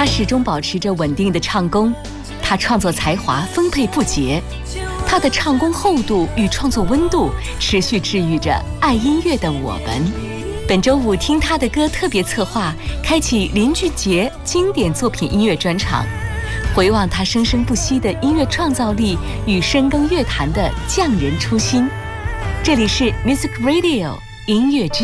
他始终保持着稳定的唱功，他创作才华丰沛不竭，他的唱功厚度与创作温度持续治愈着爱音乐的我们。本周五听他的歌特别策划，开启林俊杰经典作品音乐专场，回望他生生不息的音乐创造力与深耕乐坛的匠人初心。这里是 Music Radio 音乐之